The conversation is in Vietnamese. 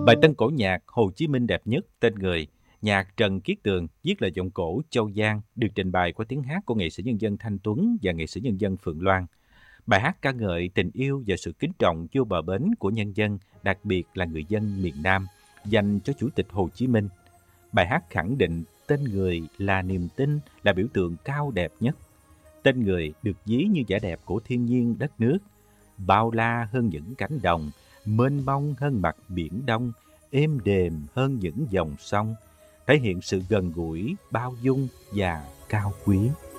Bài tân cổ nhạc Hồ Chí Minh đẹp nhất tên người, nhạc Trần Kiết Tường viết lời giọng cổ Châu Giang được trình bày qua tiếng hát của nghệ sĩ nhân dân Thanh Tuấn và nghệ sĩ nhân dân Phượng Loan. Bài hát ca ngợi tình yêu và sự kính trọng vô bờ bến của nhân dân, đặc biệt là người dân miền Nam, dành cho Chủ tịch Hồ Chí Minh. Bài hát khẳng định tên người là niềm tin, là biểu tượng cao đẹp nhất. Tên người được ví như vẻ đẹp của thiên nhiên đất nước, bao la hơn những cánh đồng, mênh mông hơn mặt biển Đông, êm đềm hơn những dòng sông, thể hiện sự gần gũi, bao dung và cao quý.